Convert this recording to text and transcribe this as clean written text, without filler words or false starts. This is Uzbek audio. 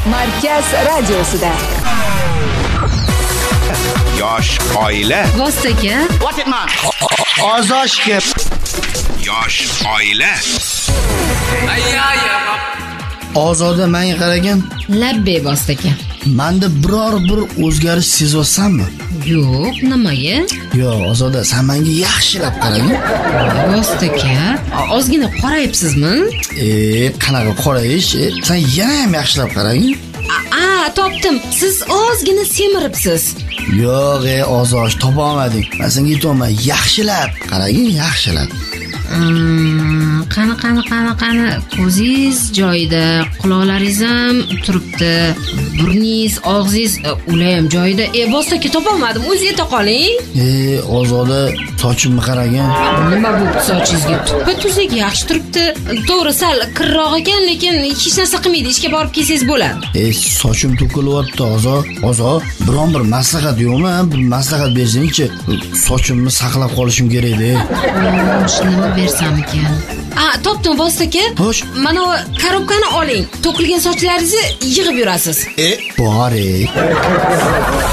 Markaz radiosida. Yosh oila. Vostoka. What it man? Ozoshga. Yosh oila. Ozoda menga qaragan. Labbe Vostoka. Menda biror bir o'zgarish sezyapsanmi? Yo'q, nimaga? Yo'q, Ozoda, sen menga yaxshilab qaragin. Vostoka, ozgina qorayibsizmi? Qanaqa qorayish? Sen yana ham yaxshilab qaragin. Topdim. Siz ozgina semiribsiz. Yo'q, Ozosh, topa olmading. Men senga aytayman, yaxshilab qaragin, yaxshilab. Qani. Ko'zingiz joyida, quloqlaringiz ham turibdi. Burningiz, og'zingiz ular ham joyida. Vostoka topolmadim. O'zingiz ayta qoling. Ozoda, sochimni qaragin. Nima bo'ldi sochingizga? Tuppa-tuzuk yaxshi turibdi. To'g'ri, sal kirroq ekan, lekin hech narsa qilmaydi. Ishga borib kelsangiz bo'ladi. Sochim to'kilyapti, Ozo. Biron bir maslahat yo'qmi? Bir maslahat bersang-chi, sochimni saqlab qolishim kerak-da. Nima bersam ekan? Topdim Vostoka. Xo'sh. Mana bu korobkani oling. To'kilgan sochlaringizni yig'ib yurasiz. Bor.